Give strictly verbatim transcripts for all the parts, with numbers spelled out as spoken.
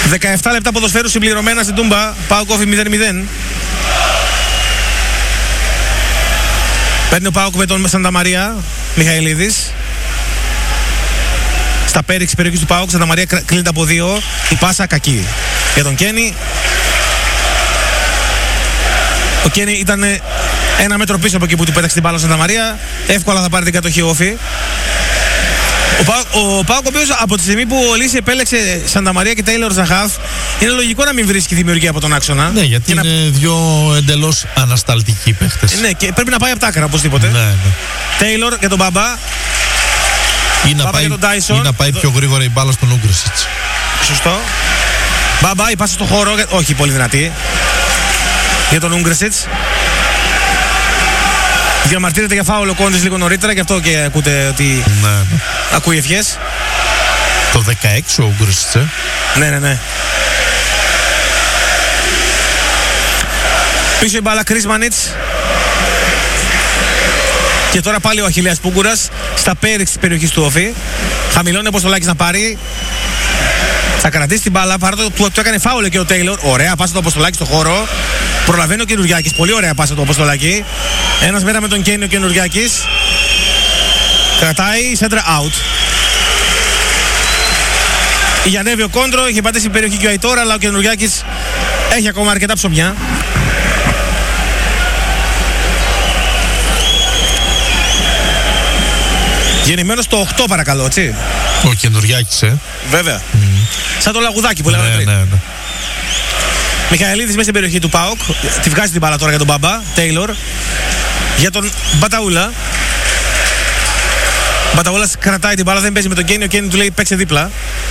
δεκαεπτά λεπτά ποδοσφαίρου συμπληρωμένα στην Τούμπα. ΠΑΟΚ Όφι μηδέν μηδέν. Παίρνει ο ΠΑΟΚ με τον Σανταμαρία. Μιχαηλίδης. Στα πέριξη περιοχής του ΠΑΟΚ. Σανταμαρία κλείνεται από δύο. Η πάσα κακή για τον Κένι. Ο Κένι ήταν ένα μέτρο πίσω από εκεί που του πέταξε την μπάλα στον Σανταμαρία. Εύκολα θα πάρει την κατοχή ο Όφι. Ο ΠΑΟΚ, ο ΠΑΟΚ, ο οποίος από τη στιγμή που ο Λύση επέλεξε Σανταμαρία και Τέιλορ Ζαχάφ, είναι λογικό να μην βρίσκει δημιουργία από τον άξονα. Ναι, γιατί είναι να... δύο εντελώς ανασταλτικοί παίχτες. Ναι, και πρέπει να πάει από τα άκρα οπωσδήποτε. Ναι, ναι. Τέιλορ για τον Μπάμπα. Ή να, πάει, ή να πάει πιο γρήγορα η μπάλα στον Ούγκρεσιτς. Σωστό. Μπάμπα, η πάσα στο χώρο. Όχι πολύ δυνατή. Για τον Ούγκρεσιτς. Διαμαρτύρεται για φάουλο Κόντες λίγο νωρίτερα, γι' αυτό και ακούτε ότι ναι, ναι. ακούει ευχές. Το δεκαέξι ο Ούγκρεσιτς, ε. Ναι, ναι, ναι. Πίσω η μπάλα Κρίσμανιτς. Και τώρα πάλι ο Αχιλλέας Πούγκουρας στα πέριξη της περιοχής του Όφι. Χαμηλώνει όπως το Λάκης να πάρει. Θα κρατήσει την μπάλα, παρά το που του έκανε φάουλο και ο Τέιλορ. Ωραία πάσα το Αποστολάκη στο χώρο. Προλαβαίνει ο Καινουριάκης. Πολύ ωραία πάσα το Αποστολάκη. Ένας μέρα με τον Κένι ο Καινουριάκης. Κρατάει, center out. Για ανέβει ο Κόντρο, είχε πατήσει η περιοχή και ο Αϊτόρ, αλλά ο Καινουριάκης έχει ακόμα αρκετά ψωμιά. Γεννημένος το οκτώ παρακαλώ, έτσι. Ο Καινουριάκης, ε. Βέβαια. Mm. Σαν το Λαγουδάκι που λέγαμε ναι, πριν. Ναι, ναι. Μιχαηλίδης μέσα στην περιοχή του ΠΑΟΚ. Τη βγάζει την μπάλα τώρα για τον Μπαμπά. Τέιλορ. Για τον Μπαταούλα. Μπαταούλας κρατάει την μπάλα, δεν παίζει με τον Κένι. Ο Κένι του λέει παίξε δίπλα.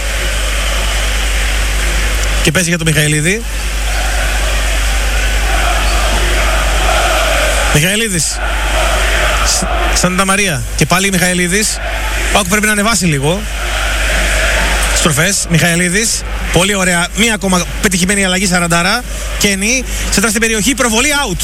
Και παίζει για τον Μιχαηλίδη. Μιχαηλίδης. Σάντα Μαρία. Και πάλι Μιχαηλίδης. ΠΑΟΚ πρέπει να ανεβάσει λίγο. Στροφές. Μιχαηλίδης. Πολύ ωραία. Μία ακόμα πετυχημένη αλλαγή σαραντάρα. Κένι. Σέντρα στην περιοχή. Προβολή out.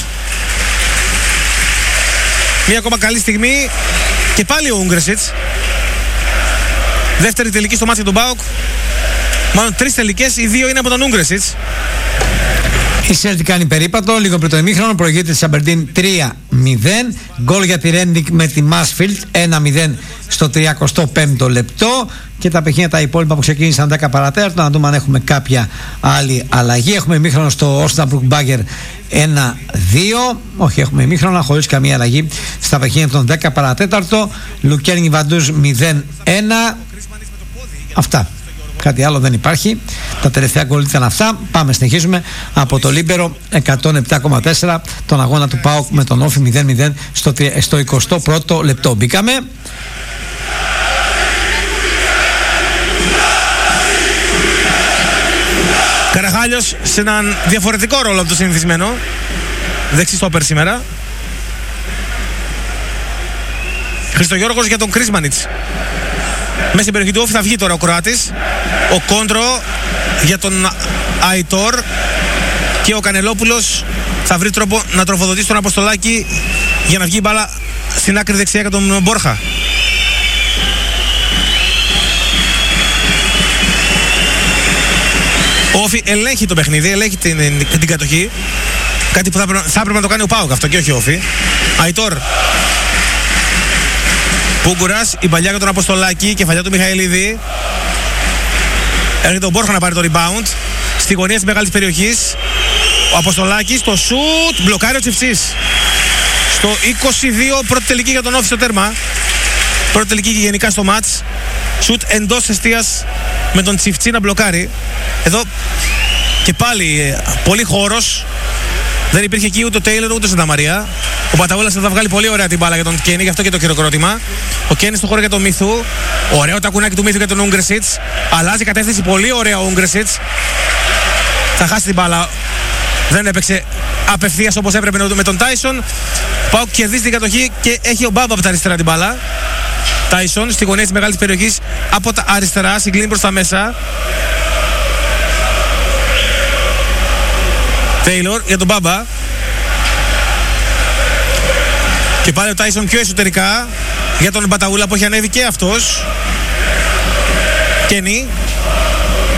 Μία ακόμα καλή στιγμή. Και πάλι ο Ούγκρεσιτς. Δεύτερη τελική στο μάτι του ΠΑΟΚ. Μάλλον τρεις τελικές. Οι δύο είναι από τον Ούγκρεσιτς. Η Celtic κάνει περίπατο, λίγο πριν το ημίχρονο, προηγείται της Αμπερντίν τρία μηδέν. Γκολ για τη Ρέντινγκ με τη Μάσφιλτ ένα μηδέν στο τριακοστό πέμπτο λεπτό. Και τα παιχνίδια τα υπόλοιπα που ξεκίνησαν δέκα παρατέταρτο, να δούμε αν έχουμε κάποια άλλη αλλαγή. Έχουμε ημίχρονο στο Όσναμπρουκ Μπάγκερ ένα δύο. Όχι, έχουμε ημίχρονα χωρίς καμία αλλαγή στα παιχνίδια των δέκα παρατέταρτο. Λουκέρνι Βαντούζ μηδέν ένα. Αυτά. Κάτι άλλο δεν υπάρχει. Τα τελευταία γκολ ήταν αυτά. Πάμε, συνεχίζουμε από το Λίμπερο εκατόν επτά κόμμα τέσσερα, τον αγώνα του ΠΑΟΚ με τον Όφι μηδέν μηδέν στο, στο εικοστό πρώτο λεπτό. Μπήκαμε. Καραχάλιος σε έναν διαφορετικό ρόλο από το συνηθισμένο. Δεξί στόπερ σήμερα. Χριστογιώργος για τον Κρίσμανιτς. Μέσα στην περιοχή του Όφι θα βγει τώρα ο Κροάτης. Ο Κόντρο για τον Αϊτόρ. Και ο Κανελόπουλος θα βρει τρόπο να τροφοδοτήσει τον Αποστολάκη για να βγει η μπάλα στην άκρη δεξιά για τον Μπόρχα. Ο Όφι ελέγχει το παιχνίδι, ελέγχει την, την, την κατοχή. Κάτι που θα, θα έπρεπε να το κάνει ο ΠΑΟΚ αυτό και όχι ο Όφι. Αϊτόρ. Πούγκουρας, η παλιά για τον Αποστολάκη, κεφαλιά του Μιχαηλίδη. Έρχεται ο Μπόρχα να πάρει το rebound. Στη γωνία της μεγάλης περιοχής. Ο Αποστολάκης, το σουτ, μπλοκάρει ο Τσιφτσής. Στο είκοσι δύο, πρώτη τελική για τον Όφι στο τέρμα. Πρώτη τελική και γενικά στο μάτς. Σουτ εντός εστίας με τον Τσιφτσί να μπλοκάρει. Εδώ και πάλι πολύ χώρος. Δεν υπήρχε εκεί ούτε ο Τέιλορ ούτε ο Σάντα Μαρία. Ο Μπαταούλας θα βγάλει πολύ ωραία την μπάλα για τον Κένι, γι' αυτό και το χειροκρότημα. Ο Κένι στο χώρο για τον Μίθου. Ωραίο τακουνάκι του Μίθου για τον Ούγκρεσιτς. Αλλάζει κατεύθυνση πολύ ωραία ο Ούγκρεσιτς. Θα χάσει την μπάλα. Δεν έπαιξε απευθείας όπως έπρεπε με τον Τάισον. Πάω και κερδίζει την κατοχή και έχει ο Μπάμπα από τα αριστερά την μπάλα. Τάισον στη γωνία της μεγάλης περιοχής από τα αριστερά, συγκλίνει προς τα μέσα. Τέιλορ για τον Μπάμπα. Και πάλι ο Τάισον πιο εσωτερικά για τον Μπαταούλα που έχει ανέβει και αυτός. Κένι